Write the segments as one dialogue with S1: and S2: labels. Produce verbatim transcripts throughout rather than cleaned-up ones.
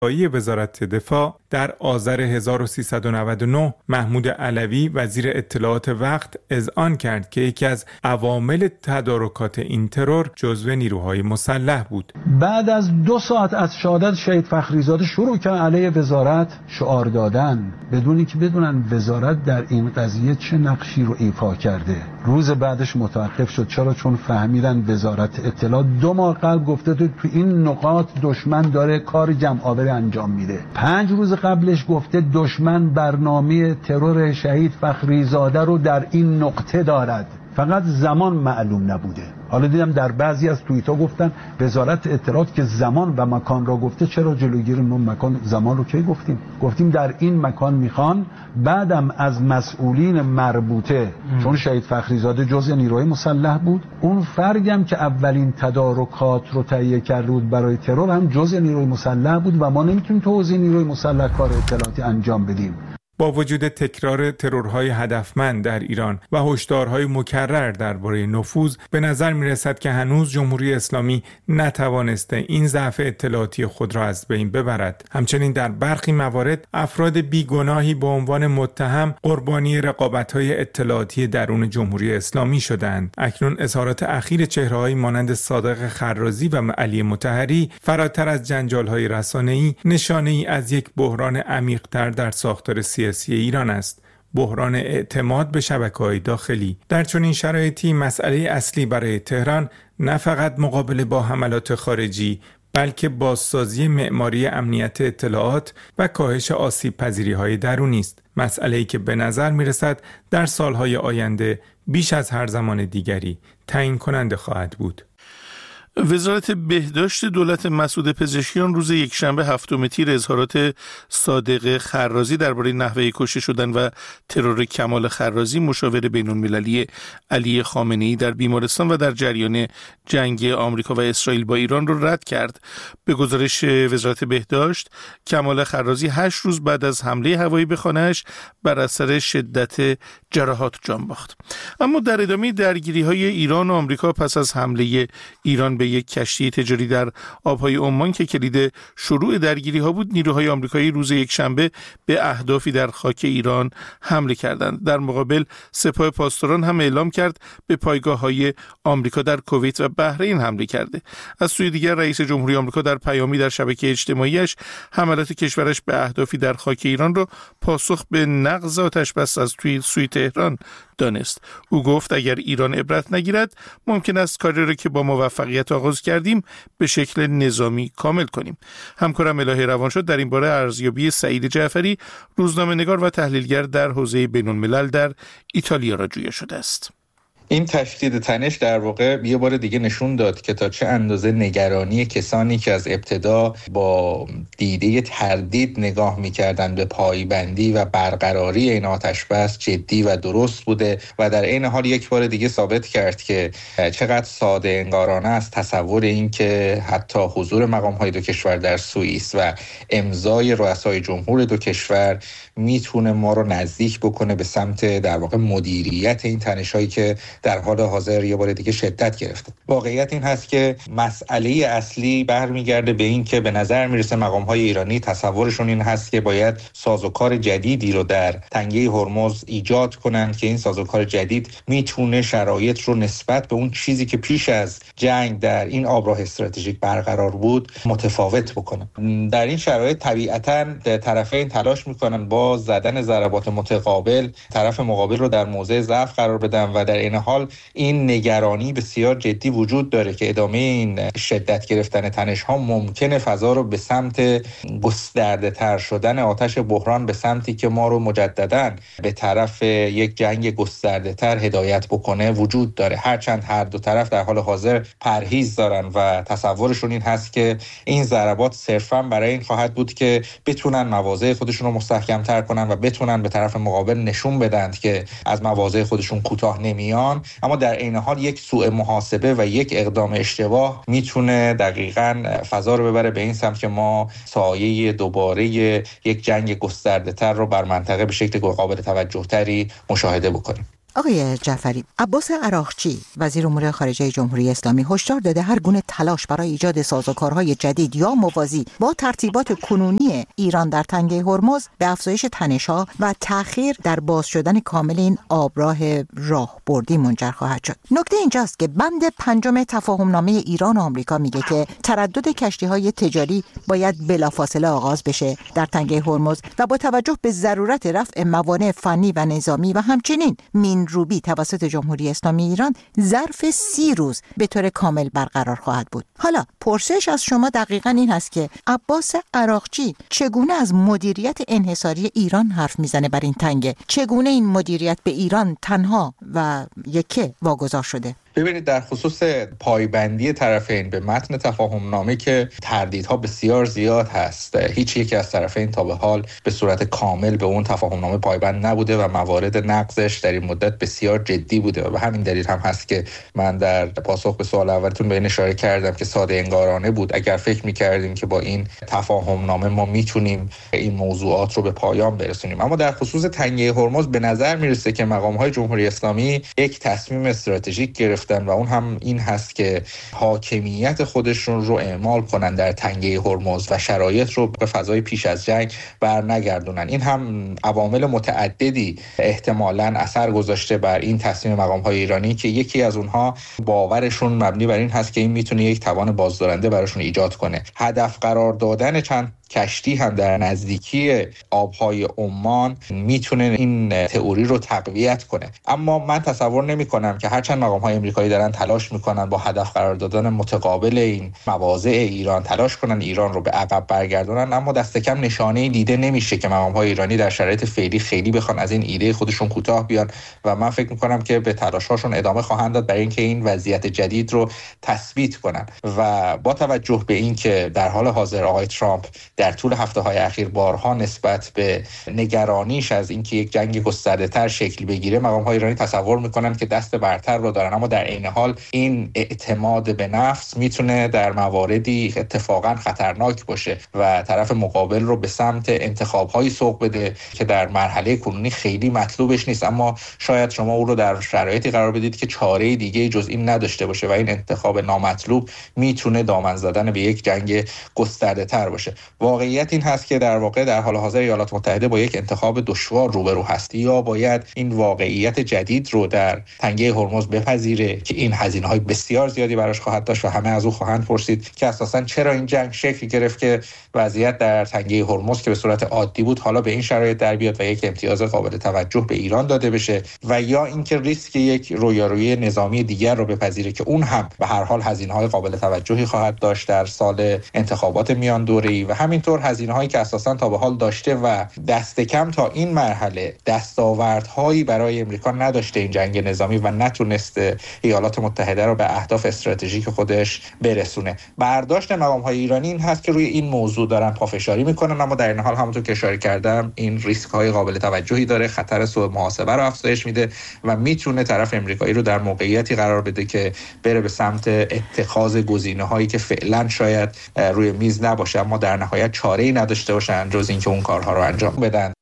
S1: وزارت دفاع در آذر هزار و سیصد و نود و نه محمود علوی وزیر اطلاعات وقت اذعان کرد که یکی از عوامل تدارکات این ترور جزو نیروهای مسلح بود.
S2: بعد از دو ساعت از شهادت شهید فخریزاده شروع کرد علیه وزارت شعار دادن بدون اینکه بدونن وزارت در این قضیه چه نقشی رو ایفا کرده. روز بعدش متوقف شد. چرا؟ چون فهمیدن وزارت اطلاعات دو ماه قبل گفته تو این نقاط دشمن داره کار جمع آوری انجام میده. پنج روز قبلش گفته دشمن برنامه ترور شهید فخریزاده رو در این نقطه دارد. فقط زمان معلوم نبوده. حالا دیدم در بعضی از توییت‌ها گفتن وزارت اطلاعات که زمان و مکان را گفته، چرا جلوگیری اون مکان زمان رو کی گفتیم؟ گفتیم در این مکان میخوان. بعدم از مسئولین مربوطه ام. چون شهید فخریزاده جزء نیروهای مسلح بود، اون فرگم که اولین تدارکات رو تهیه کرده بود برای ترور هم جزء نیروهای مسلح بود و ما نمیتونیم تو حوزه نیروهای مسلح کار اطلاعاتی انجام بدیم.
S1: با وجود تکرار ترورهای هدفمند در ایران و هشدارهای مکرر درباره نفوذ، به نظر می‌رسد که هنوز جمهوری اسلامی نتوانسته این ضعف اطلاعاتی خود را از بین ببرد. همچنین در برخی موارد افراد بیگناهی به عنوان متهم قربانی رقابت‌های اطلاعاتی درون جمهوری اسلامی شدند. اکنون اظهارات اخیر چهره‌هایی مانند صادق خرازی و علی مطهری فراتر از جنجال‌های رسانه‌ای نشانه‌ای از یک بحران عمیق‌تر در ساختار سیاسی ایران است. بحران اعتماد به شبکه‌های داخلی. در چنین شرایطی مسئله اصلی برای تهران نه فقط مقابله با حملات خارجی، بلکه بازسازی معماری امنیت اطلاعات و کاهش آسیب پذیری‌های درونی است. مسئله‌ای که به نظر می‌رسد در سال‌های آینده بیش از هر زمان دیگری تعیین کننده خواهد بود.
S3: وزارت بهداشت دولت مسعود پزشکیان روز یکشنبه هفتم تیر اظهارات صادق خرازی درباره نحوه کشته شدن و ترور کمال خرازی مشاور بین‌المللی علی خامنه‌ای در بیمارستان و در جریان جنگ آمریکا و اسرائیل با ایران را رد کرد. به گزارش وزارت بهداشت، کمال خرازی هشت روز بعد از حمله هوایی به خانه‌اش بر اثر شدت جراحات جان باخت. اما در ادامه درگیری‌های ایران و آمریکا پس از حمله ایران به یک کشتی تجاری در آبهای عمان که کلید شروع درگیری‌ها بود، نیروهای آمریکایی روز یکشنبه به اهدافی در خاک ایران حمله کردند. در مقابل سپاه پاسداران هم اعلام کرد به پایگاه‌های آمریکا در کویت و بحرین حمله کرده. از سوی دیگر رئیس جمهوری آمریکا در پیامی در شبکه اجتماعیش حملات کشورش به اهدافی در خاک ایران را پاسخ به نقض آتش‌بس از توی سوی تهران دانست. او گفت اگر ایران عبرت نگیرد ممکن است کاری را که با موفقیت آغاز کردیم به شکل نظامی کامل کنیم. همکارم الهه روانشد در این باره ارزیابی سعید جعفری، روزنامه‌نگار و تحلیلگر در حوزه بین‌الملل در ایتالیا را جویا شده است.
S4: این تشدید تنش در واقع یه بار دیگه نشون داد که تا چه اندازه نگرانی کسانی که از ابتدا با دیده تردید نگاه می‌کردند به پایبندی و برقراری این آتش‌بس جدی و درست بوده و در عین حال یک بار دیگه ثابت کرد که چقدر ساده انگارانه است تصور این که حتی حضور مقام‌های دو کشور در سوئیس و امضای رؤسای جمهور دو کشور میتونه ما رو نزدیک بکنه به سمت در واقع مدیریت این تنش‌هایی که در حال حاضر یه بار دیگه شدت گرفته. واقعیت این هست که مسئله اصلی برمیگرده به این که به نظر میرسه مقام‌های ایرانی تصورشون این هست که باید سازوکار جدیدی رو در تنگه هرمز ایجاد کنند که این سازوکار جدید میتونه شرایط رو نسبت به اون چیزی که پیش از جنگ در این آبراه استراتژیک برقرار بود متفاوت بکنه. در این شرایط طبیعتاً طرفین تلاش میکنن با زدن ضربات متقابل طرف مقابل رو در موضع ضعف قرار بدن و در این حال این نگرانی بسیار جدی وجود داره که ادامه این شدت گرفتن تنش ها ممکنه فضا رو به سمت گسترده تر شدن آتش بحران به سمتی که ما رو مجدداً به طرف یک جنگ گسترده تر هدایت بکنه وجود داره. هرچند هر دو طرف در حال حاضر پرهیز دارن و تصورشون این هست که این ضربات صرفاً برای این خواهد بود که بتونن مواضع خودشون رو مستحکم تر کنن و بتونن به طرف مقابل نشون بدن که از مواضع خودشون کوتاه نمیان، اما در عین حال یک سوء محاسبه و یک اقدام اشتباه میتونه دقیقاً فضا رو ببره به این سمت که ما سایه دوباره یک جنگ گسترده تر رو بر منطقه به شکل قابل توجه تری مشاهده بکنیم.
S5: آقای جعفری، عباس عراقچی وزیر امور خارجه جمهوری اسلامی هشدار داده هر گونه تلاش برای ایجاد سازوکارهای جدید یا موازی با ترتیبات کنونی ایران در تنگه هرمز به افزایش تنش‌ها و تأخیر در باز شدن کامل این آبراه راهبردی منجر خواهد شد. نکته اینجاست که بند پنجم تفاهمنامه ایران و آمریکا میگه که تردد کشتی‌های تجاری باید بلافاصله آغاز بشه در تنگه هرمز و با توجه به ضرورت رفع موانع فنی و نظامی و همچنین مین روبی توسط جمهوری اسلامی ایران ظرف سی روز به طور کامل برقرار خواهد بود. حالا پرسش از شما دقیقاً این هست که عباس عراقچی چگونه از مدیریت انحصاری ایران حرف میزنه بر این تنگه؟ چگونه این مدیریت به ایران تنها و یکه واگذار شده؟
S4: ببینید، در خصوص پایبندی طرفین به متن تفاهمنامه که تردیدها بسیار زیاد هست. هیچ یک از طرفین تا به حال به صورت کامل به اون تفاهمنامه پایبند نبوده و موارد نقضش در این مدت بسیار جدی بوده و به همین دلیل هم هست که من در پاسخ به سوال اولتون به این اشاره کردم که ساده انگارانه بود اگر فکر می‌کردیم که با این تفاهمنامه ما میتونیم این موضوعات رو به پایان برسونیم. اما در خصوص تنگه هرمز به نظر میرسه که مقام‌های جمهوری اسلامی یک تصمیم استراتژیک گرفتن و اون هم این هست که حاکمیت خودشون رو اعمال کنن در تنگه هرمز و شرایط رو به فضای پیش از جنگ برنگردونن. این هم عوامل متعددی احتمالاً اثر گذاشته بر این تصمیم مقام‌های ایرانی که یکی از اونها باورشون مبنی بر این هست که این میتونه یک توان بازدارنده براشون ایجاد کنه. هدف قرار دادن چند کشتی هم در نزدیکی آبهای عمان میتونه این تئوری رو تقویت کنه. اما من تصور نمی کنم که هرچند مقام‌های آمریکایی دارن تلاش میکنن با هدف قرار دادن متقابل این مواضع ایران تلاش کنن ایران رو به عقب برگردونن، اما دست کم نشانه‌ای دیده نمیشه که مقام‌های ایرانی در شرایط فعلی خیلی بخوان از این ایده خودشون کوتاه بیان و من فکر میکنم که به تلاش‌هاشون ادامه خواهند داد برای اینکه این وضعیت جدید رو تثبیت کنن. و با توجه به اینکه در حال حاضر آقای ترامپ در طول هفته‌های اخیر بارها نسبت به نگرانیش از اینکه یک جنگ گسترده‌تر شکل بگیره، مقام‌های ایرانی تصور می‌کنن که دست برتر رو دارن، اما در عین حال این اعتماد به نفس میتونه در مواردی اتفاقا خطرناک باشه و طرف مقابل رو به سمت انتخاب‌های سوق بده که در مرحله کنونی خیلی مطلوبش نیست، اما شاید شما او رو در شرایطی قرار بدید که چاره دیگه جز این نداشته باشه و این انتخاب نامطلوب میتونه دامن زدن به یک جنگ گسترده‌تر باشه. واقعیت این هست که در واقع در حال حاضر ایالات متحده با یک انتخاب دشوار روبرو هست. یا باید این واقعیت جدید رو در تنگه هرمز بپذیره که این هزینه‌های بسیار زیادی براش خواهد داشت و همه از او خواهند پرسید که اساساً چرا این جنگ شکل گرفت که وضعیت در تنگه هرمز که به صورت عادی بود حالا به این شرایط در بیاد و یک امتیاز قابل توجه به ایران داده بشه، و یا اینکه ریسک یک رویارویی نظامی دیگر رو بپذیره که اون هم به هر حال هزینه‌های قابل توجهی خواهد داشت در سال انتخابات میان دوره‌ای و همینطور هزینه‌هایی که اساساً تا به حال داشته و دست کم تا این مرحله دستاوردهایی برای امریکا نداشته این جنگ نظامی و نتونسته ایالات متحده رو به اهداف استراتژیک خودش برسونه. برداشت مقام‌های ایرانی این هست که روی این موضوع دارن پافشاری میکنن، اما در این حال همونطور که اشاره کردم این ریسک‌های قابل توجهی داره، خطر سوء محاسبه رو افزایش میده و میتونه طرف امریکایی رو در موقعیتی قرار بده که بره به سمت اتخاذ گزینه‌هایی که فعلا شاید روی میز نباشه اما در نهایت چاره‌ای نداشته باشن جز اینکه اون کارها رو انجام بدن.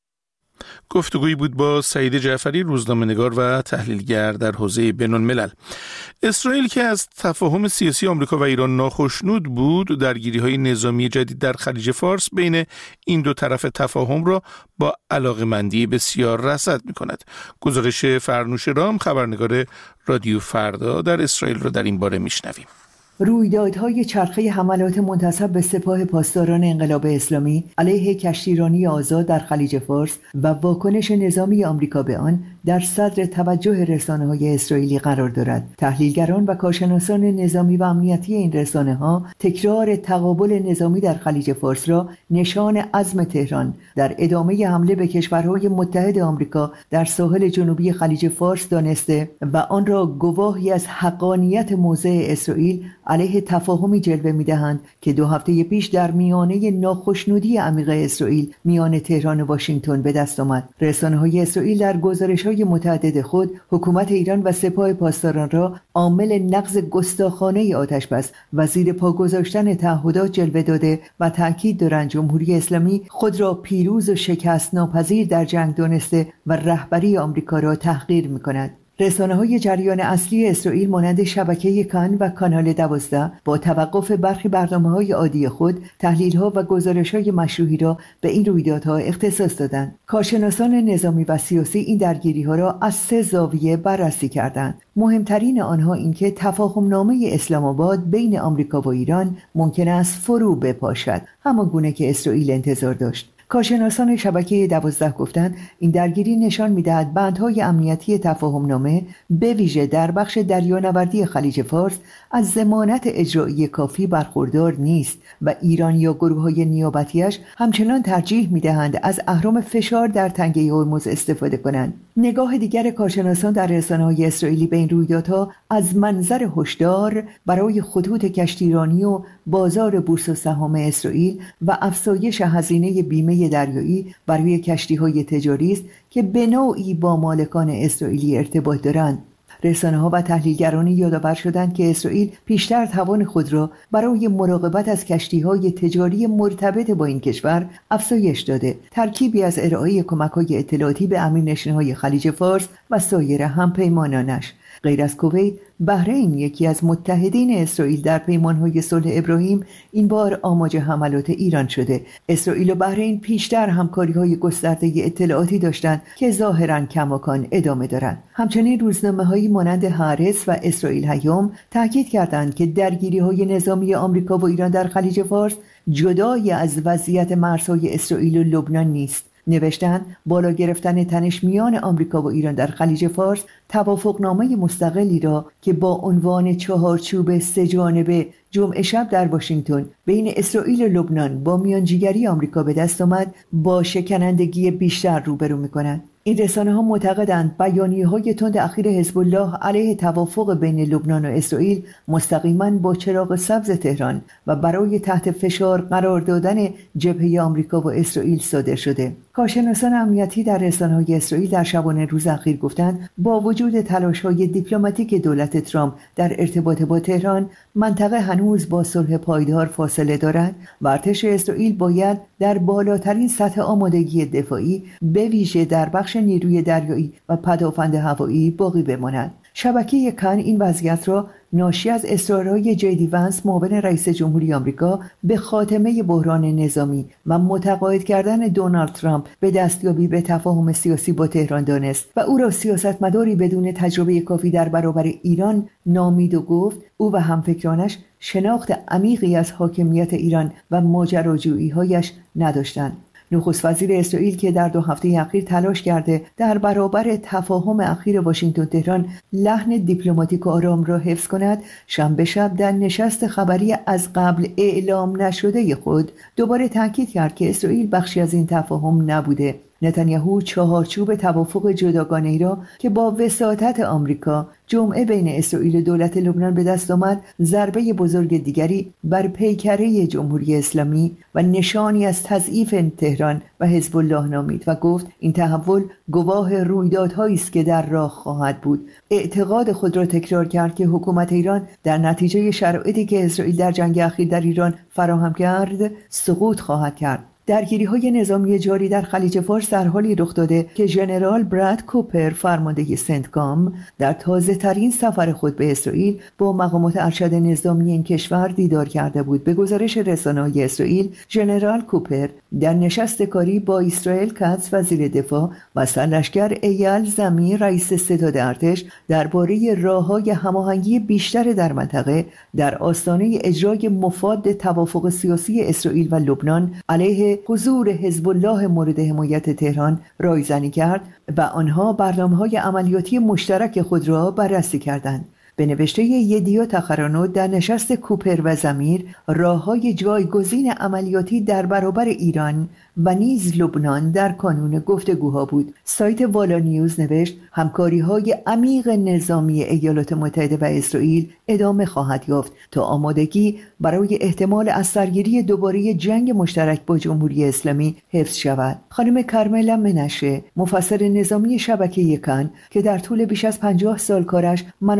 S3: گفتگویی بود با سعید جعفری، روزنامه‌نگار و تحلیلگر در حوزه بین‌الملل. اسرائیل که از تفاهم سیاسی آمریکا و ایران ناخشنود بود، درگیری‌های نظامی جدید در خلیج فارس بین این دو طرف تفاهم را با علاقه‌مندی بسیار رصد می‌کند. گزارش فرنوش رام، خبرنگار رادیو فردا در اسرائیل را در این باره می‌شنویم.
S6: رویدادهای چرخه حملات منتسب به سپاه پاسداران انقلاب اسلامی علیه کشتیرانی آزاد در خلیج فارس و واکنش نظامی آمریکا به آن در صدر توجه رسانه‌های اسرائیلی قرار دارد. تحلیلگران و کارشناسان نظامی و امنیتی این رسانه‌ها تکرار تقابل نظامی در خلیج فارس را نشان عزم تهران در ادامه حمله به کشورهای متحد آمریکا در ساحل جنوبی خلیج فارس دانسته و آن را گواهی از حقانیت موضع اسرائیل علیه تفاهمی جلوه می‌دهند که دو هفته پیش در میانه ناخشنودی عمیق اسرائیل میان تهران و واشنگتن به دست آمد. رسانه‌های اسرائیل در گزارش‌های متعدد خود حکومت ایران و سپاه پاسداران را عامل نقض گستاخانه آتش‌بس و زیر پا گذاشتن تعهدات جلوه داده و تأکید دارند جمهوری اسلامی خود را پیروز و شکست ناپذیر در جنگ دانسته و رهبری آمریکا را تحقیر می‌کند. رسانه‌های جریان اصلی اسرائیل مانند شبکه کان و کانال دوازده با توقف برخی برنامه‌های عادی خود تحلیل‌ها و گزارش‌های مشروحی را به این رویدادها اختصاص دادند. کارشناسان نظامی و سیاسی این درگیری‌ها را از سه زاویه بررسی کردند. مهمترین آنها اینکه تفاهم‌نامه اسلام آباد بین آمریکا و ایران ممکن است فرو بپاشد، همان گونه که اسرائیل انتظار داشت. کارشناسان شبکه دوازده گفتند این درگیری نشان می‌دهد بندهای امنیتی تفاهم‌نامه به ویژه در بخش دریانوردی خلیج فارس از ضمانت اجرایی کافی برخوردار نیست و ایران یا گروه‌های نیابتیش همچنان ترجیح می‌دهند از اهرم فشار در تنگه هرمز استفاده کنند. نگاه دیگر کارشناسان در رسانه‌های اسرائیلی به این رویدادها از منظر هشدار برای خطوط کشتیرانی و بازار بورس و سهام اسرائیل و افزایش هزینه بیمه دریایی برای کشتی‌های تجاری است که به نوعی با مالکان اسرائیلی ارتباط دارند. رسانه‌ها و تحلیلگرانی یادآور شدند که اسرائیل پیشتر توان خود را برای مراقبت از کشتی‌های تجاری مرتبط با این کشور افزایش داده، ترکیبی از ارائه کمک‌های اطلاعاتی به امیرنشین‌های خلیج فارس و سایر همپیمانانش. غیر از کویت، بحرین یکی از متحدین اسرائیل در پیمان‌های صلح ابراهیم این بار آماج حملات ایران شده. اسرائیل و بحرین پیشتر همکاری‌های گسترده اطلاعاتی داشتند که ظاهراً کماکان ادامه دارند. همچنین روزنامه‌هایی مانند هارتز و اسرائیل هیوم تاکید کردند که درگیری‌های نظامی آمریکا و ایران در خلیج فارس جدای از وضعیت مرزهای اسرائیل و لبنان نیست. نوشتن بالا گرفتن تنش میان آمریکا و ایران در خلیج فارس توافقنامه مستقلی را که با عنوان چهارچوب سه جانبه جمعه شب در واشنگتن بین اسرائیل و لبنان با میانجیگری آمریکا به دست آمد با شکنندگی بیشتر روبرو می‌کنند. این رسانه‌ها معتقدند بیانیه‌های تند اخیر حزب الله علیه توافق بین لبنان و اسرائیل مستقیما با چراغ سبز تهران و برای تحت فشار قرار دادن جبهه آمریکا و اسرائیل صادر شده. کارشناسان امنیتی در رسانه‌های اسرائیل در شبانه روز اخیر گفتند با وجود تلاش‌های دیپلماتیک دولت ترامپ در ارتباط با تهران، منطقه هنوز با صلح پایدار فاصله دارد و ارتش اسرائیل باید در بالاترین سطح آمادگی دفاعی به ویژه در بخش نیروی دریایی و پدافند هوایی باقی بماند. شبکه کان این وضعیت را ناشی از اصرارهای جی دی ونس معاون رئیس جمهوری آمریکا به خاتمه بحران نظامی و متقاعد کردن دونالد ترامپ به دستیابی به تفاهم سیاسی با تهران دانست و او را سیاستمداری بدون تجربه کافی در برابر ایران نامید و گفت او و همفکرانش شناخت عمیقی از حاکمیت ایران و ماجراجویی‌هایش نداشتند. نخست وزیر اسرائیل که در دو هفته اخیر تلاش کرده در برابر تفاهم اخیر واشنگتن تهران لحن دیپلماتیک و آرام را حفظ کند، شنبه شب در نشست خبری از قبل اعلام نشده خود دوباره تاکید کرد که اسرائیل بخشی از این تفاهم نبوده. نتانیاهو چهارچوب توافق جداگانه‌ای را که با وساطت آمریکا جمعه بین اسرائیل و دولت لبنان به دست آمد، ضربه بزرگ دیگری بر پیکره جمهوری اسلامی و نشانی از تضعیف تهران و حزب الله نامید و گفت این تحول گواه رویدادهایی است که در راه خواهد بود. اعتقاد خود را تکرار کرد که حکومت ایران در نتیجه شرایطی که اسرائیل در جنگ اخیر در ایران فراهم کرد سقوط خواهد کرد. درگیری‌های نظامی جاری در خلیج فارس در حالی رخ داده که ژنرال براد کوپر فرمانده سنتکام در تازه‌ترین سفر خود به اسرائیل با مقامات ارشد نظامی این کشور دیدار کرده بود. به گزارش رسانه‌های اسرائیل، ژنرال کوپر در نشست کاری با اسرائیل کاتز وزیر دفاع و سرلشکر ایال زمیر رئیس ستاد ارتش درباره راه‌های هماهنگی بیشتر در منطقه در آستانه اجرای مفاد توافق سیاسی اسرائیل و لبنان علیه حضور حزب الله مورد حمایت تهران رایزنی کرد و آنها برنامه‌های عملیاتی مشترک خود را بررسی کردند. به نوشته یدیا تخرانوت در نشست کوپر و زمیر راه‌های جایگزین عملیاتی در برابر ایران و نیز لبنان در کانون گفتگوها بود. سایت والا نیوز نوشت همکاری‌های عمیق نظامی ایالات متحده و اسرائیل ادامه خواهد یافت تا آمادگی برای احتمال از سرگیری دوباره جنگ مشترک با جمهوری اسلامی حفظ شود. خانم کارملا منشه، مفسر نظامی شبکه کان که در طول بیش از پنجاه سال کارش منابع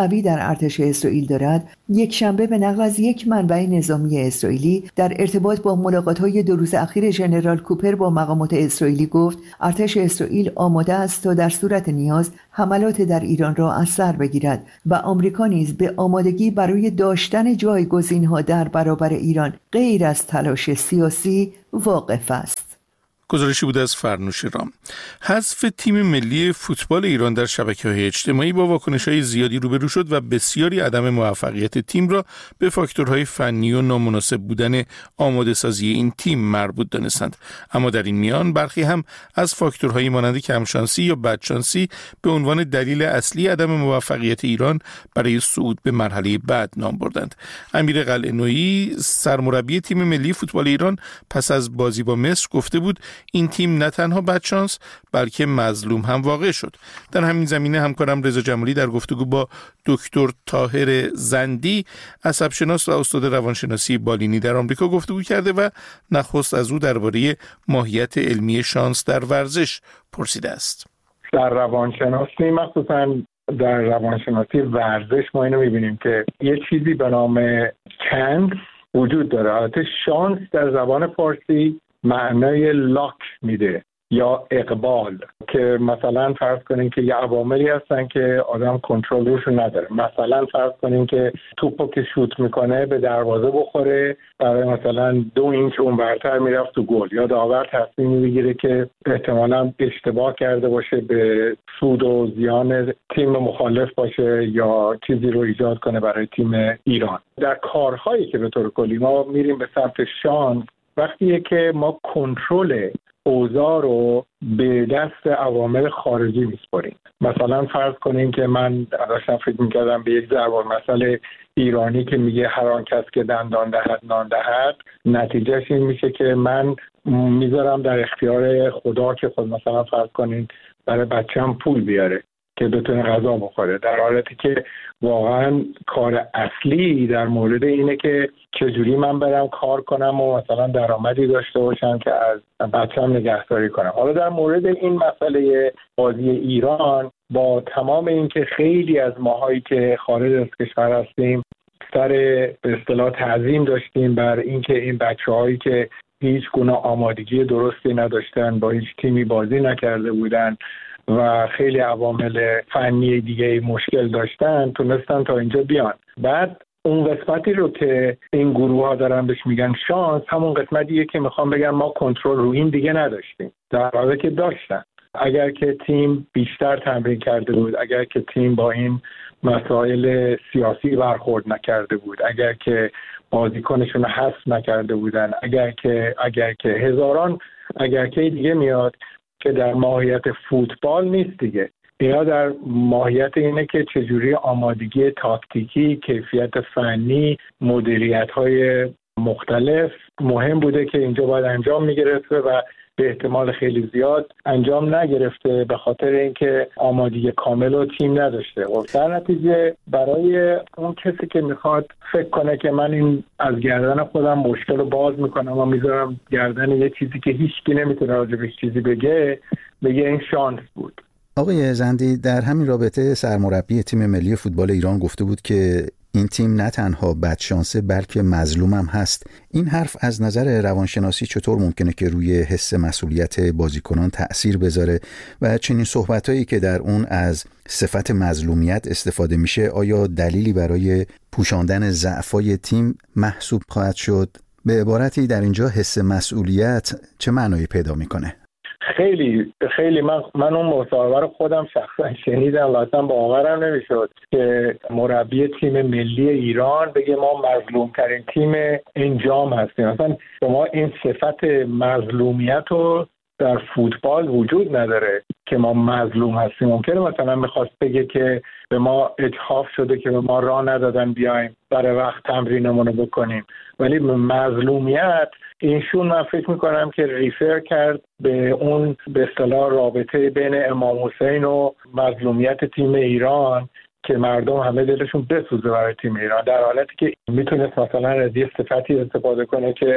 S6: قوی در ارتش اسرائیل دارد، یک شنبه به نقل از یک منبع نظامی اسرائیلی در ارتباط با ملاقات‌های دو روز اخیر ژنرال کوپر با مقامات اسرائیلی گفت ارتش اسرائیل آماده است تا در صورت نیاز حملات در ایران را از سر بگیرد و آمریکا نیز به آمادگی برای داشتن جایگزین‌ها در برابر ایران غیر از تلاش سیاسی واقف است.
S3: گزارشی بود از فرنوش رام. حذف تیم ملی فوتبال ایران در شبکه‌های اجتماعی با واکنش‌های زیادی روبرو شد و بسیاری عدم موفقیت تیم را به فاکتورهای فنی و نامناسب بودن آماده سازی این تیم مربوط دانستند. اما در این میان برخی هم از فاکتورهایی مانند کمشانسی یا بدشانسی به عنوان دلیل اصلی عدم موفقیت ایران برای صعود به مرحله بعد نام بردند. امیر قلعه‌نویی سرمربی تیم ملی فوتبال ایران پس از بازی با مصر گفته بود این تیم نه تنها بدشانس بلکه مظلوم هم واقع شد. در همین زمینه همکارم رضا جمالی در گفتگو با دکتر طاهر زندی، عصبشناس و استاد روانشناسی بالینی در آمریکا گفتگو کرده و نخست از او درباره ماهیت علمی شانس در ورزش پرسیده است.
S7: در روانشناسی، مخصوصا در روانشناسی ورزش، ما اینو می‌بینیم که یه چیزی به نام چانس وجود داره. البته شانس در زبان فارسی معنای لاک میده یا اقبال، که مثلا فرض کنین که یه عواملی هستن که آدم کنترل روشون نداره. مثلا فرض کنین که توپو که شوت میکنه به دروازه بخوره، برای مثلا دو اینچ اونورتر میرفت تو گل، یا داور تصمیم میگیره که احتمالاً اشتباه کرده باشه به سود و زیان تیم مخالف باشه یا چیزی رو ایجاد کنه برای تیم ایران. در کارهایی که به طور کلی ما میریم به سمت شانس، وقتیه که ما کنترل اوضاع رو به دست عوامل خارجی میسپاریم. مثلا فرض کنین که من داشتم فکر میکردم به یک ضرب المثل ایرانی که میگه هر آن کس که دندان دهد نان دهد، نتیجهش این میشه که من میذارم در اختیار خدا که خود مثلا فرض کنین برای بچه‌م پول بیاره که بتونه غذا بخوره، در حالتی که واقعا کار اصلی در مورد اینه که چجوری من برم کار کنم و مثلا درآمدی داشته باشم که از بچه‌م نگهداری کنم. حالا در مورد این مسئله بازی ایران، با تمام این که خیلی از ماهایی که خارج از کشور هستیم سر به اصطلاح تعظیم داشتیم بر اینکه این بچه‌هایی که هیچ گونه آمادگی درستی نداشتن، با هیچ تیمی بازی نکرده بودن و خیلی عوامل فنی دیگه مشکل داشتن، تونستن تا اینجا بیان. بعد اون قسمتی رو که این گروه ها دارن بهش میگن شانس، همون قسمتیه که میخوام بگم ما کنترل رو این دیگه نداشتیم، در حالی که داشتن. اگر که تیم بیشتر تمرین کرده بود، اگر که تیم با این مسائل سیاسی برخورد نکرده بود، اگر که بازیکنشون رو حذف نکرده بودن، اگر که اگر که هزاران اگر که دیگه میاد که در ماهیت فوتبال نیست دیگه. اینا در ماهیت اینه که چجوری آمادگی تاکتیکی، کیفیت فنی، مدیریت‌های مختلف مهم بوده که اینجا باید انجام می‌گرفته و به احتمال خیلی زیاد انجام نگرفته به خاطر اینکه آمادگی کامل و تیم نداشته. و در نتیجه برای اون کسی که میخواد فکر کنه که من این از گردن خودم مشکل رو باز میکنم و میذارم گردن یه چیزی که هیچکی نمیتونه راجبش چیزی بگه، بگه این شانس بود.
S8: آقای زندی، در همین رابطه سرمربی تیم ملی فوتبال ایران گفته بود که این تیم نه تنها بدشانسه بلکه مظلوم هم هست. این حرف از نظر روانشناسی چطور ممکنه که روی حس مسئولیت بازیکنان تأثیر بذاره و چنین صحبتایی که در اون از صفت مظلومیت استفاده میشه آیا دلیلی برای پوشاندن ضعف‌های تیم محسوب خواهد شد؟ به عبارتی در اینجا حس مسئولیت چه معنایی پیدا میکنه؟
S7: خیلی خیلی من من اون مصاحبه رو خودم شخصا شنیدم و اصلا باورم نمیشد که مربی تیم ملی ایران بگه ما مظلوم ترین تیم انجام هستیم. اصلا شما این صفت مظلومیت رو در فوتبال وجود نداره که ما مظلوم هستیم. ممکنه مثلا میخواست بگه که به ما اجحاف شده که به ما راه ندادن بیایم برای وقت تمرینمون رو بکنیم، ولی مظلومیت اینشون من فکر میکنم که ریفر کرد به اون به اصطلاح رابطه بین امام حسین و مظلومیت تیم ایران که مردم همه دلشون بسوزه برای تیم ایران، در حالتی که میتونست مثلا از یه صفتی استفاده کنه که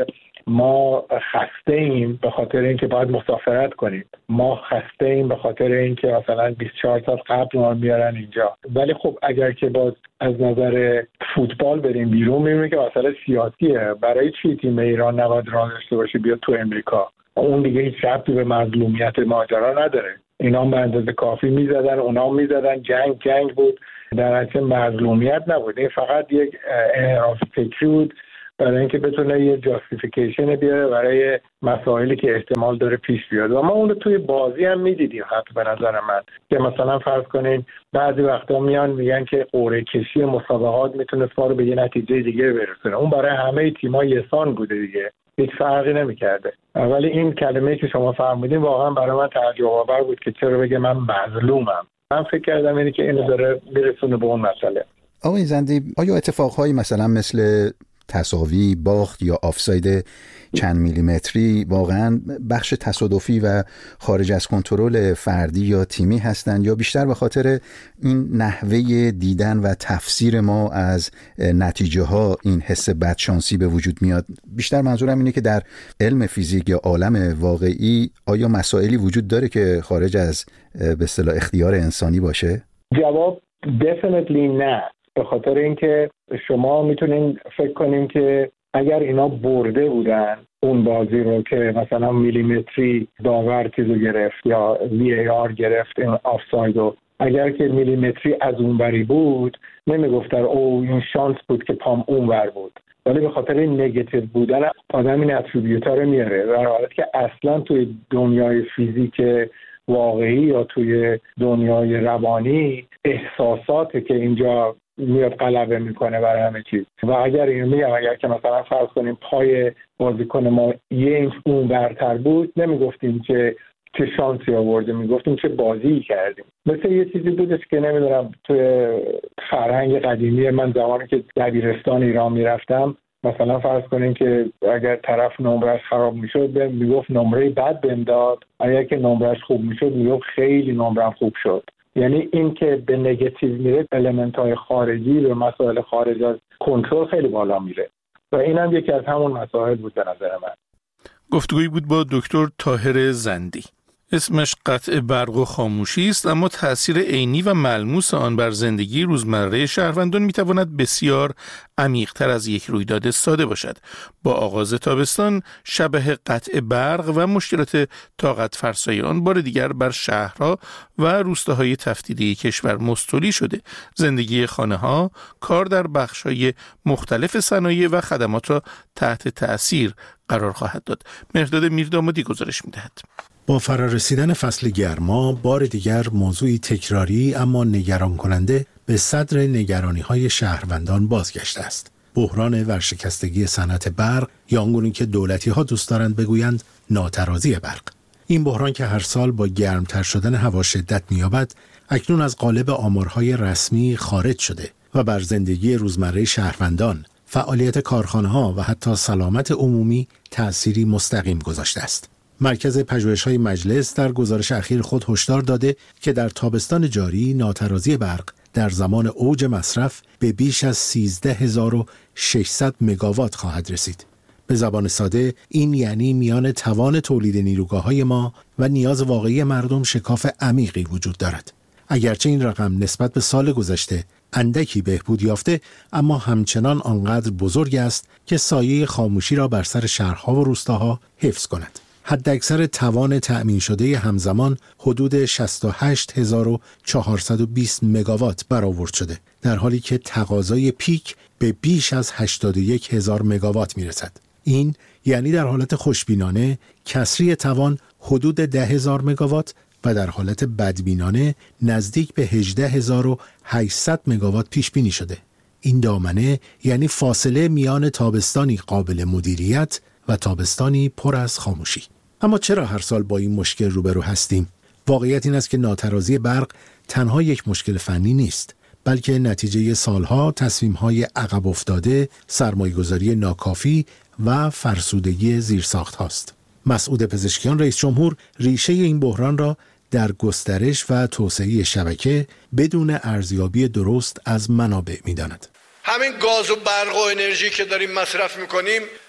S7: ما خسته ایم به خاطر اینکه باید مسافرت کنیم، ما خسته ایم به خاطر اینکه مثلا بیست و چهار ساعت قبل ما میارن اینجا. ولی خب اگر که باز از نظر فوتبال بریم بیرون میبینیم که مسئله سیاسیه. برای چی تیم ایران نباید راه داشته باشه بیاد تو امریکا؟ اون دیگه هیچ ربطی به مظلومیت ماجرا نداره. اینا به اندازه کافی میزدن، اونا میزدن، جنگ جنگ بود، در حقیقت مظلومیت نبود. این فقط یک انحراف فکری بود برای اینکه بتونه یه جاستیفیکیشن بیاره برای مسائلی که احتمال داره پیش بیاد. و ما اون رو توی بازی هم میدیدیم. حتی به نظر من که مثلا فرض کنین بعضی وقتا میان میگن که قرعه کشی مسابقات میتونه ما رو به یه نتیجه دیگه برسونه. اون برای همه تیم‌ها یکسان بوده دیگه، هیچ فرقی نمی‌کرده. ولی این کلمه‌ای که شما فرمودین واقعا برای من تعجب آور بود که چرا بگه من مظلومم. من فکر کردم اینی که اینو داره میرسونه به اون مسئله.
S8: آقای زندی، آیا اتفاقهایی مثلا مثل تساوی، باخت یا آفساید چند میلیمتری واقعا بخش تصادفی و خارج از کنترل فردی یا تیمی هستند، یا بیشتر به خاطر این نحوه دیدن و تفسیر ما از نتیجه ها این حس بدشانسی به وجود میاد؟ بیشتر منظورم اینه که در علم فیزیک یا عالم واقعی آیا مسائلی وجود داره که خارج از به اصطلاح اختیار انسانی باشه؟
S7: جواب definitely نه. به خاطر اینکه شما میتونین فکر کنین که اگر اینا برده بودن اون بازی رو که مثلا میلیمتری داور چیزو گرفت یا وی ای آر گرفت این آفساید رو، اگر که میلیمتری از اون بری بود نمیگفتن او این شانس بود که پام اون بر بود، ولی به خاطر این نگاتیو بودن آدم این اتریبیوتا رو میاره. در حالی که اصلا توی دنیای فیزیک واقعی یا توی دنیای روانی احساساته که اینجا میاد غلبه میکنه برای همه چیز. و اگر اینو میگم اگر که مثلا فرض کنیم پای بازیکن ما یه اینچ اون برتر بود نمیگفتیم که چه شانسی آورده، میگفتیم چه بازی کردیم. مثل یه چیزی بودش که نمیدونم توی فرهنگ قدیمی من زمانی که دبیرستان ایران میرفتم، مثلا فرض کنیم که اگر طرف نمرش خراب میشد میگفت نمره بد بهم داد، اگر که نمرش خوب میشد میگفت خیلی نمرم خوب شد. یعنی این که به نگاتیو میره، المنت‌های خارجی به مسائل خارج از کنترل خیلی بالا میره و این هم یکی از همون مسائل بود به نظر من.
S3: گفتگویی بود با دکتر طاهر زندی. اسمش قطع برق و خاموشی است، اما تأثیر عینی و ملموس آن بر زندگی روزمره شهروندان میتواند بسیار عمیق‌تر از یک رویداد ساده باشد. با آغاز تابستان شبح قطع برق و مشکلات طاقت فرسای آن بار دیگر بر شهرها و روستاهای تفتیدی کشور مستولی شده. زندگی خانه‌ها، کار در بخش‌های مختلف صنایع و خدمات را تحت تأثیر قرار خواهد داد. مهرداد میردامادی گزارش می‌دهد.
S9: با فرارسیدن فصل گرما بار دیگر موضوعی تکراری اما نگران کننده به صدر نگرانی‌های شهروندان بازگشته است. بحران ورشکستگی صنعت برق یا آنگونه که دولتی‌ها دوست دارند بگویند ناترازی برق. این بحران که هر سال با گرمتر شدن هوا شدت می‌یابد، اکنون از قالب آمارهای رسمی خارج شده و بر زندگی روزمره شهروندان، فعالیت کارخانه‌ها و حتی سلامت عمومی تأثیری مستقیم گذاشته است. مرکز پژوهش‌های مجلس در گزارش اخیر خود هشدار داده که در تابستان جاری ناترازی برق در زمان اوج مصرف به بیش از سیزده هزار و ششصد مگاوات خواهد رسید. به زبان ساده این یعنی میان توان تولید نیروگاه‌های ما و نیاز واقعی مردم شکاف عمیقی وجود دارد. اگرچه این رقم نسبت به سال گذشته اندکی بهبود یافته، اما همچنان آنقدر بزرگ است که سایه خاموشی را بر سر شهرها و روستاها حفظ کند. حداکثر توان تأمین شده همزمان حدود شصت و هشت هزار و چهارصد و بیست مگاوات برآورد شده، در حالی که تقاضای پیک به بیش از هشتاد و یک هزار مگاوات میرسد. این یعنی در حالت خوشبینانه کسری توان حدود ده هزار مگاوات و در حالت بدبینانه نزدیک به هجده هزار و هشتصد مگاوات پیش بینی شده. این دامنه یعنی فاصله میان تابستانی قابل مدیریت و تابستانی پر از خاموشی. اما چرا هر سال با این مشکل روبرو هستیم؟ واقعیت این است که ناترازی برق تنها یک مشکل فنی نیست، بلکه نتیجه سالها تصمیم‌های عقب افتاده، سرمایه‌گذاری ناکافی و فرسودگی زیرساخت هاست. مسعود پزشکیان رئیس جمهور ریشه این بحران را در گسترش و توسعه شبکه بدون ارزیابی درست از منابع می‌داند.
S10: همین گاز و برق و انرژی که داریم مصرف می‌کنیم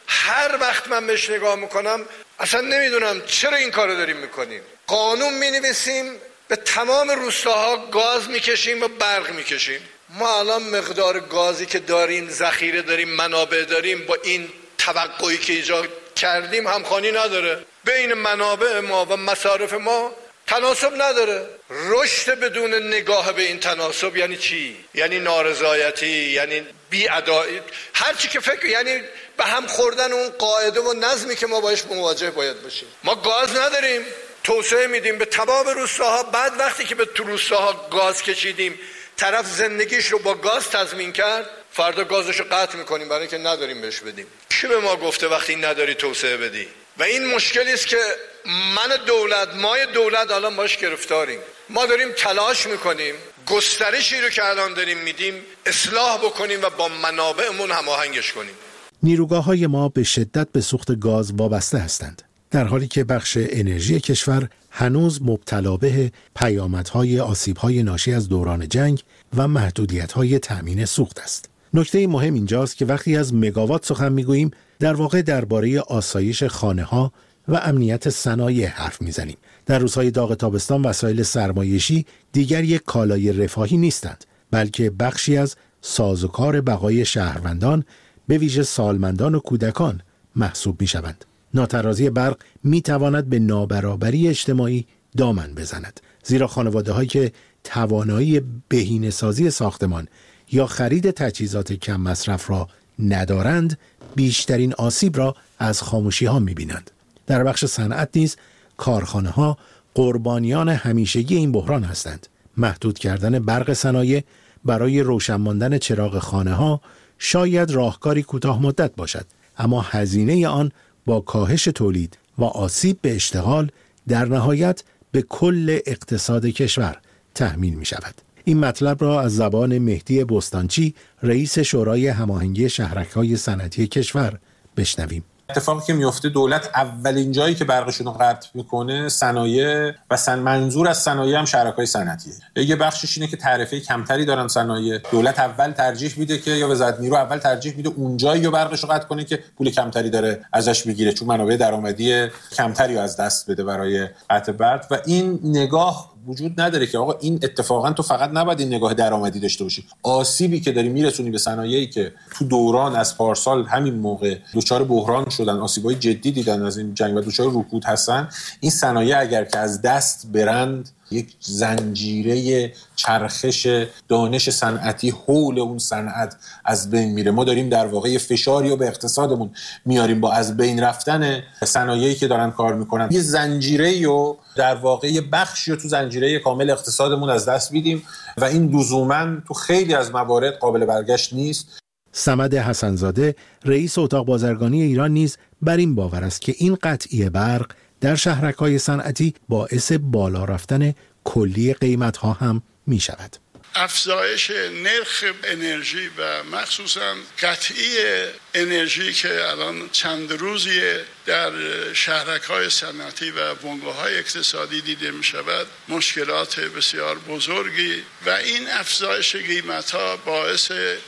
S10: هر وقت من بهش نگاه میکنم اصلا نمیدونم چرا این کارو داریم میکنیم. قانون مینویسیم، به تمام روستاها گاز میکشیم و برق میکشیم. ما الان مقدار گازی که داریم، ذخیره داریم، منابع داریم، با این توقعی که ایجاد کردیم همخوانی نداره. بین منابع ما و مصارف ما تناسب نداره. رشد بدون نگاه به این تناسب یعنی چی؟ یعنی نارضایتی، یعنی بی‌عدالتی، هر چی که فکر، یعنی به هم خوردن اون قاعده و نظمی که ما باش مواجه باید باشیم. ما گاز نداریم، توسعه میدیم به تمام روستاها. بعد وقتی که به تو روستاها گاز کشیدیم، طرف زندگیش رو با گاز تضمین کرد، فردا گازش رو قطع میکنیم برای که نداریم بهش بدیم. کی به ما گفته وقتی نداری توسعه بدی؟ و این مشکلی است که من دولت، ما دولت الان باش گرفتاریم. ما داریم تلاش میکنیم گسترشی رو که الان داریم میدیم اصلاح بکنیم و با منابعمون هماهنگش کنیم.
S9: نیروگاه‌های ما به شدت به سوخت گاز وابسته هستند، در حالی که بخش انرژی کشور هنوز مبتلا به پیامدهای آسیب‌های ناشی از دوران جنگ و محدودیت‌های تأمین سوخت است. نکته مهم اینجاست که وقتی از مگاوات سخن می‌گوییم، در واقع درباره آسایش خانه‌ها و امنیت صنایع حرف می‌زنیم. در روزهای داغ تابستان وسایل سرمایشی دیگر یک کالای رفاهی نیستند، بلکه بخشی از سازوکار بقای شهروندان، به ویژه سالمندان و کودکان محسوب می‌شوند. ناترازی برق می‌تواند به نابرابری اجتماعی دامن بزند، زیرا خانواده‌هایی که توانایی بهینه‌سازی ساختمان یا خرید تجهیزات کم مصرف را ندارند، بیشترین آسیب را از خاموشی‌ها می‌بینند. در بخش صنعت نیز کارخانه‌ها قربانیان همیشگی این بحران هستند. محدود کردن برق صنایع برای روشن ماندن چراغ خانه‌ها شاید راهکاری کوتاه مدت باشد، اما هزینه آن با کاهش تولید و آسیب به اشتغال در نهایت به کل اقتصاد کشور تحمیل می شود. این مطلب را از زبان مهدی بستانچی، رئیس شورای هماهنگی شهرک‌های صنعتی کشور بشنویم.
S11: اتفاقی که میفته دولت اولین جایی که برقشون رو قطع میکنه صنایع و سن منظور از صنایع هم شرکای صنعتیه. یه بخشش اینه که تعرفه کمتری دارن صنایع، دولت اول ترجیح میده که یا وزارت نیرو اول ترجیح میده اونجایی رو برقش رو قطع کنه که پول کمتری داره ازش بگیره، چون منابع درآمدی کمتری رو از دست بده برای قطع برق. و این نگاه وجود نداره که آقا این اتفاقا تو فقط نباید این نگاه درآمدی داشته باشی. آسیبی که داری میرسونی به صنایعی که تو دوران از پارسال همین موقع دچار بحران شدن، آسیبای جدی دیدن از این جنگ و دچار رکود هستن، این صنایع اگر که از دست برند یک زنجیره چرخش دانش صنعتی حول اون صنعت از بین میره. ما داریم در واقع فشاری رو به اقتصادمون میاریم با از بین رفتن صنایعی که دارن کار میکنن. یه زنجیره رو در واقع یه بخشی رو تو زنجیره کامل اقتصادمون از دست میدیم و این لزوماً تو خیلی از موارد قابل برگشت نیست.
S9: صمد حسن‌زاده، رئیس اتاق بازرگانی ایران نیز بر این باور است که این قطعی برق در شهرک‌های صنعتی باعث بالا رفتن کلی قیمت‌ها هم می‌شود.
S12: افزایش نرخ انرژی و مخصوصا قطعی انرژی که الان چند روزی در شهرک‌های صنعتی و بنگاه‌های اقتصادی دیده می‌شود مشکلات بسیار بزرگی و این افزایش قیمت‌ها باعث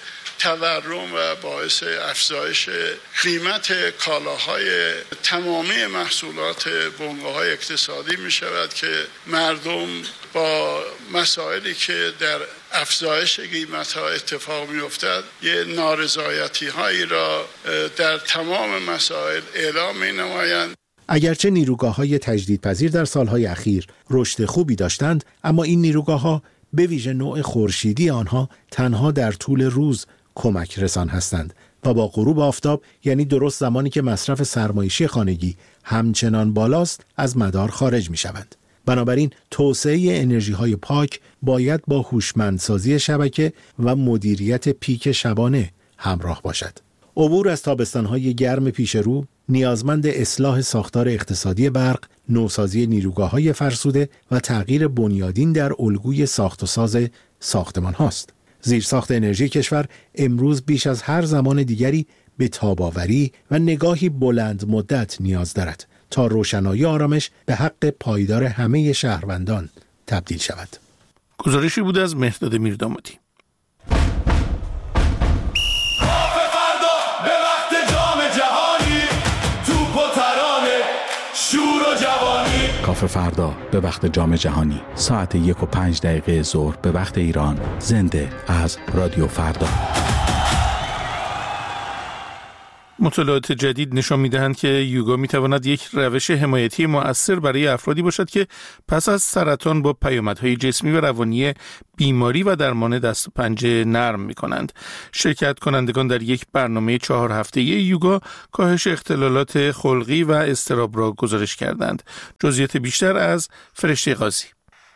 S12: تورم و باعث افزایش قیمت کالاهای تمامی محصولات بنگاه‌های اقتصادی می شود که مردم با مسائلی که در افزایش قیمت‌ها اتفاق می افتد یه نارضایتی هایی را در تمام مسائل اعلام می نمایند.
S9: اگرچه نیروگاه‌های تجدیدپذیر در سالهای اخیر رشد خوبی داشتند، اما این نیروگاه‌ها به ویژه نوع خورشیدی آنها تنها در طول روز کمک رسان هستند و با غروب آفتاب، یعنی درست زمانی که مصرف سرمایشی خانگی همچنان بالاست، از مدار خارج می شوند. بنابراین توسعه انرژی‌های پاک باید با هوشمندسازی شبکه و مدیریت پیک شبانه همراه باشد. عبور از تابستان‌های گرم پیش رو نیازمند اصلاح ساختار اقتصادی برق، نوسازی نیروگاه‌های فرسوده و تغییر بنیادین در الگوی ساخت و ساز ساختمان هاست. زیرساخت انرژی کشور امروز بیش از هر زمان دیگری به تاب‌آوری و نگاهی بلند مدت نیاز دارد تا روشنایی آرامش به حق پایدار همه شهروندان تبدیل شود.
S3: گزارشی بود از مهرداد میردامادی.
S13: فردا به وقت جام جهانی نوجوانی.
S14: کافه فردا به وقت جام جهانی ساعت یک و پنج دقیقه ظهر به وقت ایران، زنده از رادیو فردا.
S3: مطالعات جدید نشان می‌دهند که یوگا می‌تواند یک روش حمایتی مؤثر برای افرادی باشد که پس از سرطان با پیامدهای جسمی و روانی بیماری و درمان دست و پنجه نرم می‌کنند. شرکت کنندگان در یک برنامه چهار هفته‌ای یوگا کاهش اختلالات خلقی و اضطراب را گزارش کردند. جزئیات بیشتر از فرشته قاضی.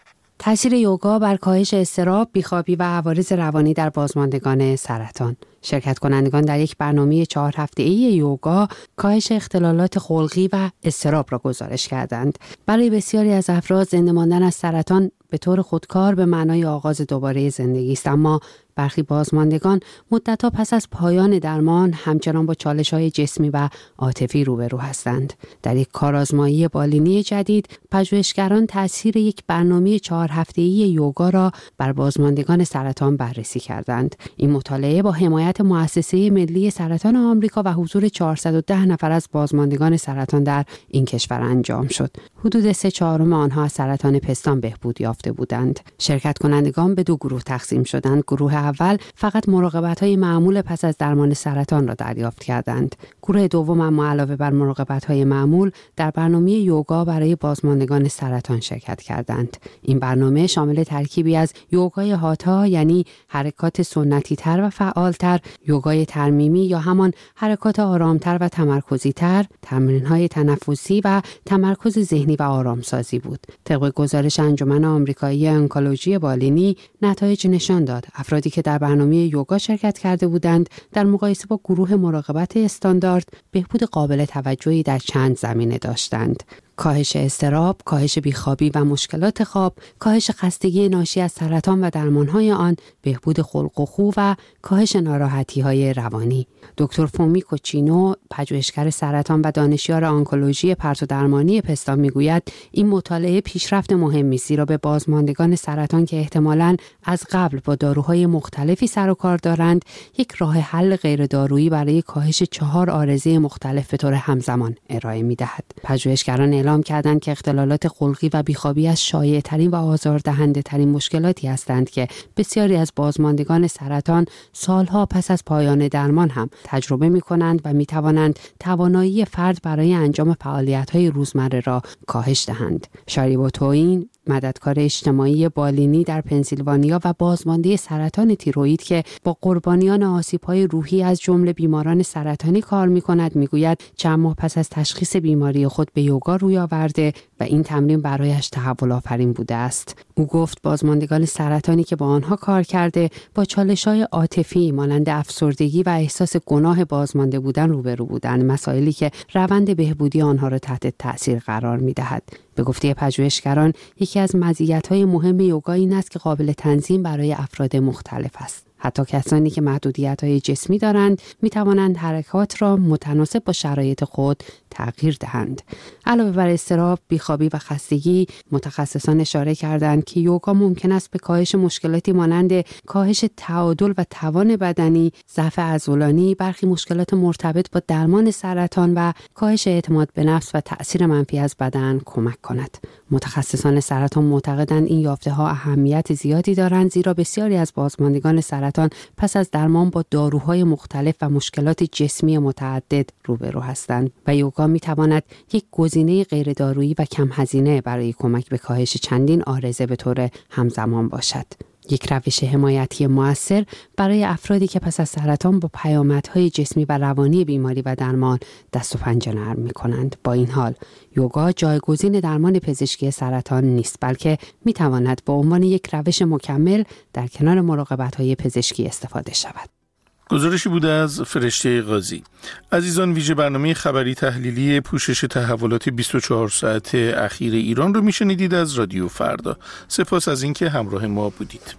S15: تاثیر یوگا بر کاهش اضطراب، بیخوابی و عوارض روانی در بازماندگان سرطان. شرکت کنندگان در یک برنامه چهار هفته‌ای یوگا کاهش اختلالات خلقی و اضطراب را گزارش کردند. برای بسیاری از افراد زنده ماندن از سرطان به طور خودکار به معنای آغاز دوباره زندگی است، اما برخی بازماندگان مدت‌ها پس از پایان درمان همچنان با چالش‌های جسمی و عاطفی روبرو هستند. در یک کارآزمایی بالینی جدید، پژوهشگران تأثیر یک برنامه چهار هفته‌ای یوگا را بر بازماندگان سرطان بررسی کردند. این مطالعه با حمایت مؤسسه ملی سرطان آمریکا و حضور چهارصد و ده نفر از بازماندگان سرطان در این کشور انجام شد. حدود سه چهارم آنها از سرطان پستان بهبود یافته بودند. شرکت کنندگان به دو گروه تقسیم شدند. گروه اول فقط مراقبت‌های معمول پس از درمان سرطان را دریافت کردند. گروه دوم اما علاوه بر مراقبت‌های معمول در برنامه یوگا برای بازماندگان سرطان شرکت کردند. این برنامه شامل ترکیبی از یوگای هاتا، یعنی حرکات سنتی‌تر و فعالتر، یوگای ترمیمی یا همان حرکات آرامتر و تمرکزی‌تر، تمرین‌های تنفسی و تمرکز ذهنی و آرامسازی بود. طبق گزارش انجمن آمریکایی آنکولوژی بالینی، نتایج نشان داد افرادی که در برنامه یوگا شرکت کرده بودند در مقایسه با گروه مراقبت استاندارد بهبود قابل توجهی در چند زمینه داشتند: کاهش اضطراب، کاهش بیخوابی و مشکلات خواب، کاهش خستگی ناشی از سرطان و درمانهای آن، بهبود خلق و خو و کاهش ناراحتی‌های روانی. دکتر فومی کوچینو، پژوهشگر سرطان و دانشیار آنکولوژی پرتو درمانی پستان میگوید این مطالعه پیشرفت مهمی است، زیرا به بازماندگان سرطان که احتمالاً از قبل با داروهای مختلفی سر و کار دارند، یک راه حل غیر دارویی برای کاهش چهار عارضه مختلف به طور همزمان ارائه می‌دهد. پژوهشگران اعلام کردند که اختلالات خلقی و بیخوابی از شایع‌ترین و آزاردهنده‌ترین مشکلاتی هستند که بسیاری از بازماندگان سرطان سالها پس از پایان درمان هم تجربه می‌کنند و می‌توانند توانایی فرد برای انجام فعالیت‌های روزمره را کاهش دهند. شاریبو توین، مددکار اجتماعی بالینی در پنسیلوانیا و بازمانده سرطان تیروئید که با قربانیان آسیب‌های روحی از جمله بیماران سرطانی کار می‌کند، می‌گوید چند ماه پس از تشخیص بیماری خود به یوگا روی آورده و این تمرین برایش تحول آفرین بوده است. او گفت بازماندگان سرطانی که با آنها کار کرده با چالش‌های عاطفی مانند افسردگی و احساس گناه بازمانده بودن روبرو بودند، مسائلی که روند بهبودی آنها را تحت تأثیر قرار می‌دهد. به گفته پژوهشگران، یکی از مزیت‌های مهم یوگا این است که قابل تنظیم برای افراد مختلف است. حتی کسانی که محدودیت‌های جسمی دارند می توانند حرکات را متناسب با شرایط خود تغییر دهند. علاوه بر اضطراب، بیخوابی و خستگی، متخصصان اشاره کردند که یوگا ممکن است به کاهش مشکلاتی مانند کاهش تعادل و توان بدنی، ضعف عضلانی، برخی مشکلات مرتبط با درمان سرطان و کاهش اعتماد به نفس و تأثیر منفی از بدن کمک کند. متخصصان سرطان معتقدند این یافته‌ها اهمیت زیادی دارند، زیرا بسیاری از بازماندگان سرطان پس از درمان با داروهای مختلف و مشکلات جسمی متعدد روبرو هستند و یوگا می‌تواند یک گزینه غیر دارویی و کم هزینه برای کمک به کاهش چندین عارضه به طور همزمان باشد. یک روش حمایتی مؤثر برای افرادی که پس از سرطان با پیامدهای جسمی و روانی بیماری و درمان دست و پنجه نرم می‌کنند. با این حال، یوگا جایگزین درمان پزشکی سرطان نیست، بلکه می‌تواند به عنوان یک روش مکمل در کنار مراقبت‌های پزشکی استفاده شود.
S3: گزارشی بوده از فرشته قاضی. عزیزان، ویژه برنامه خبری تحلیلی پوشش تحولات بیست و چهار ساعت اخیر ایران رو میشنیدید از رادیو فردا. سپاس از اینکه همراه ما بودید.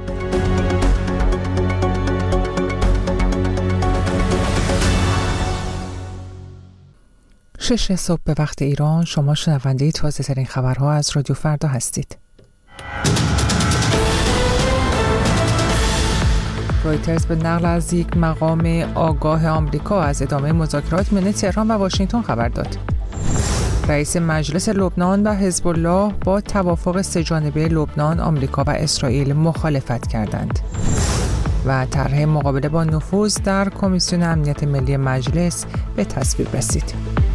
S16: شش صبح به وقت ایران، شما شنونده تازه ترین خبرها از رادیو فردا هستید. رویترز به نقل از یک مقام آگاه آمریکا از ادامه مذاکرات میان تهران و واشنگتن خبر داد. رئیس مجلس لبنان و حزب الله با توافق سه‌جانبه لبنان، آمریکا و اسرائیل مخالفت کردند. و طرح مقابله با نفوذ در کمیسیون امنیت ملی مجلس به تصویب رسید.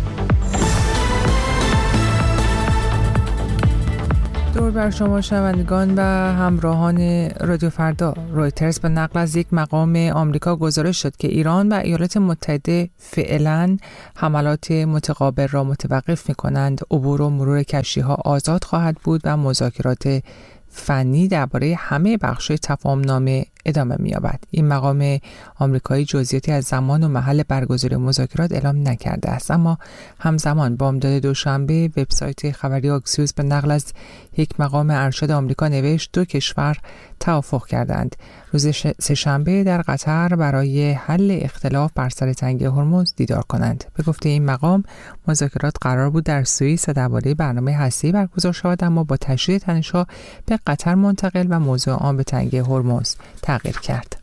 S16: دور بر شما شنوندگان و همراهان رادیو فردا. رویترز به نقل از یک مقام آمریکا گزارش شد که ایران و ایالات متحده فعلاً حملات متقابل را متوقف می‌کنند. عبور و مرور کشتی‌ها آزاد خواهد بود و مذاکرات فنی درباره همه بخش‌های تفاهم‌نامه ادامه می‌یابد. این مقام آمریکایی جزئیاتی از زمان و محل برگزاری مذاکرات اعلام نکرده است، اما همزمان بامداد دوشنبه وبسایت خبری آکسیوس به نقل از یک مقام ارشد آمریکا نوشت دو کشور توافق کردند روز سه‌شنبه در قطر برای حل اختلاف بر سر تنگه هرمز دیدار کنند. به گفته این مقام مذاکرات قرار بود در سوئیس درباره برنامه هسته‌ای برگزار شود، اما با تشدید تنش‌ها به قطر منتقل و موضوع آن به تنگه هرمز تغییر کرد.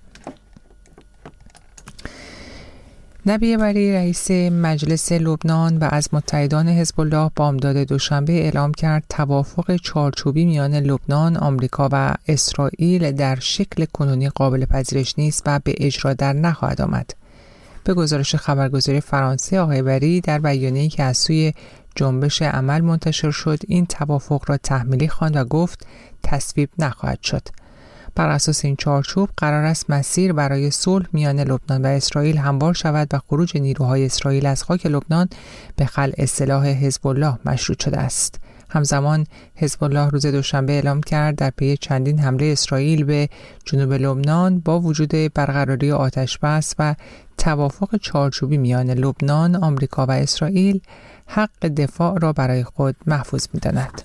S16: نبی بری رئیس مجلس لبنان و از متحدان حزب الله بامداد دوشنبه اعلام کرد توافق چارچوبی میان لبنان، آمریکا و اسرائیل در شکل کنونی قابل پذیرش نیست و به اجرا در نخواهد آمد. به گزارش خبرگزاری فرانسه، آقای بری در بیانیه‌ای که از سوی جنبش عمل منتشر شد این توافق را تحمیلی خواند و گفت تصویب نخواهد شد. بر اساس این چارچوب قرار است مسیر برای صلح میان لبنان و اسرائیل هموار شود و خروج نیروهای اسرائیل از خاک لبنان به خلع سلاح حزب الله مشروط شده است. همزمان حزب الله روز دوشنبه اعلام کرد در پی چندین حمله اسرائیل به جنوب لبنان با وجود برقراری آتش بس و توافق چارچوبی میان لبنان، آمریکا و اسرائیل حق دفاع را برای خود محفوظ می‌داند.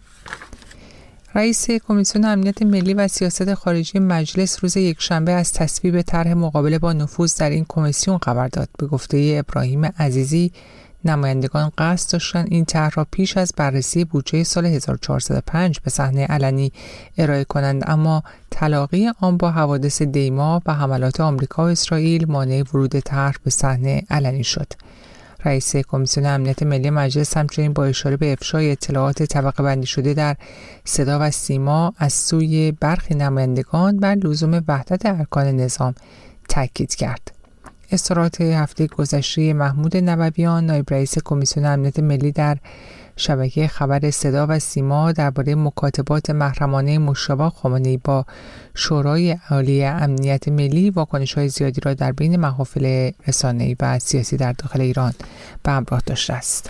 S16: رئیس کمیسیون امنیت ملی و سیاست خارجی مجلس روز یکشنبه از تصویب طرح مقابله با نفوذ در این کمیسیون خبر داد. به گفته ابراهیم عزیزی، نمایندگان قصد داشتند این طرح را پیش از بررسی بودجه سال هزار و چهارصد و پنج به صحنه علنی ارائه کنند، اما تلاقی آن با حوادث دیما و حملات آمریکا و اسرائیل مانع ورود طرح به صحنه علنی شد. رئیس کمیسیون امنیت ملی مجلس همچنین با اشاره به افشای اطلاعات طبقه بندی شده در صدا و سیما از سوی برخی نمایندگان بر لزوم وحدت ارکان نظام تاکید کرد. اظهارات هفته گذشته محمود نبویان، نایب رئیس کمیسیون امنیت ملی در شبکه خبر صدا و سیما درباره مکاتبات محرمانه مجتبی خامنه‌ای با شورای عالی امنیت ملی واکنش‌های زیادی را در بین محافل رسانه‌ای و سیاسی در داخل ایران به همراه داشته است.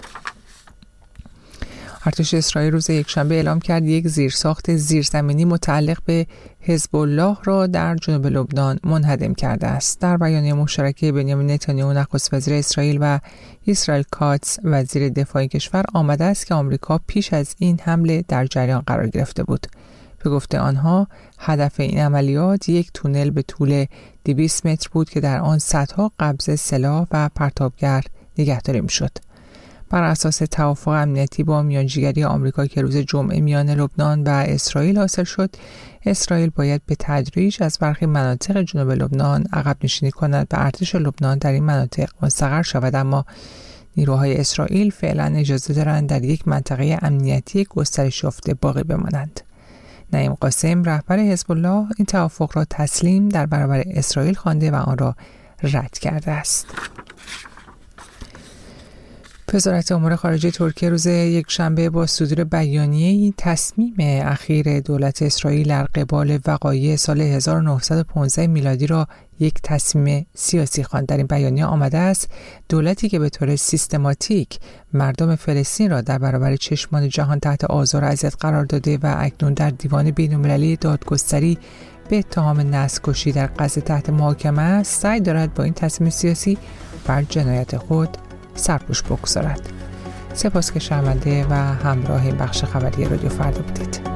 S16: ارتش اسرائیل روز یکشنبه اعلام کرد یک زیرساخت زیرزمینی متعلق به حزب الله را در جنوب لبنان منهدم کرده است. در بیانیه مشترک بنیامین نتانیاهو نخست وزیر اسرائیل و اسرائیل کاتس وزیر دفاع کشور آمده است که آمریکا پیش از این حمله در جریان قرار گرفته بود. به گفته آنها هدف این عملیات یک تونل به طول دویست متر بود که در آن صدها قبضه سلاح و پرتابگر نگهداری می‌شد. بر اساس توافق امنیتی با میانجیگری آمریکا که روز جمعه میان لبنان و اسرائیل حاصل شد، اسرائیل باید به تدریج از برخی مناطق جنوب لبنان عقب نشینی کند و ارتش لبنان در این مناطق مستقر شود، اما نیروهای اسرائیل فعلا اجازه دارند در یک منطقه امنیتی گسترش یافته باقی بمانند. نعیم قاسم رهبر حزب الله این توافق را تسلیم در برابر اسرائیل خوانده و آن را رد کرده است. وزارت امور خارجه ترکیه روز یکشنبه با صدور بیانیه‌ای تصمیم اخیر دولت اسرائیل در قبال وقایع سال هزار و نهصد و پانزده میلادی را یک تصمیم سیاسی خواند. در این بیانیه آمده است دولتی که به طور سیستماتیک مردم فلسطین را در برابر چشمان جهان تحت آزار و اذیت قرار داده و اکنون در دیوان بین‌المللی دادگستری به اتهام نسل‌کشی در غزه تحت محاکمه است، سعی دارد با این تصمیم سیاسی بر جنایت خود سرپوش بگذارد. سپاس که شنونده و همراه این بخش خبری رادیو فردا بودید.